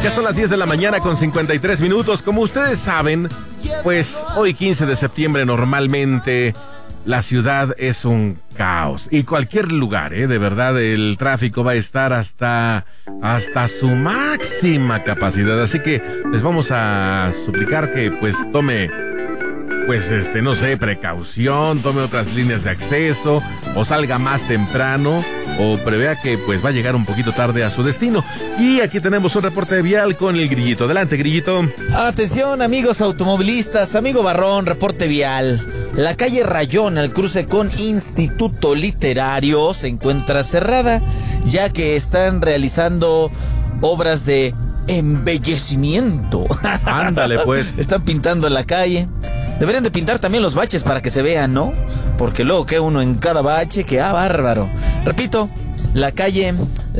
Ya son las 10 de la mañana con 53 minutos. Como ustedes saben, pues hoy 15 de septiembre normalmente la ciudad es un caos. Y cualquier lugar, de verdad, el tráfico va a estar hasta su máxima capacidad. Así que les vamos a suplicar que pues tome, no sé, precaución, tome otras líneas de acceso, o salga más temprano, o prevea que pues va a llegar un poquito tarde a su destino. Y aquí tenemos un reporte vial con el Grillito. Adelante, Grillito. Atención, amigos automovilistas, amigo Barrón, reporte vial. La calle Rayón, al cruce con Instituto Literario, se encuentra cerrada, ya que están realizando obras de embellecimiento. Ándale, pues. Están pintando la calle. Deberían de pintar también los baches para que se vean, ¿no? Porque luego queda uno en cada bache, que bárbaro. Repito, la calle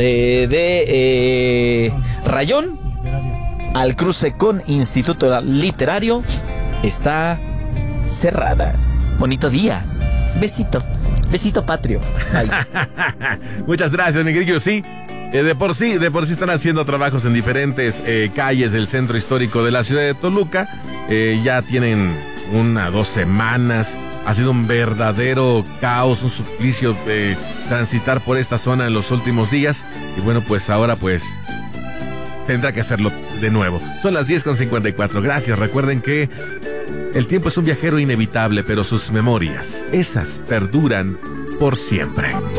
Rayón, al cruce con Instituto Literario, está cerrada. Bonito día. Besito patrio. Bye. Muchas gracias, mi grillo. Sí, de por sí están haciendo trabajos en diferentes calles del centro histórico de la ciudad de Toluca. Ya tienen 1 o 2 semanas. Ha sido un verdadero caos, un suplicio transitar por esta zona en los últimos días. Y bueno, pues ahora pues tendrá que hacerlo de nuevo. Son las 10:54. Gracias. Recuerden que el tiempo es un viajero inevitable, pero sus memorias, esas perduran por siempre.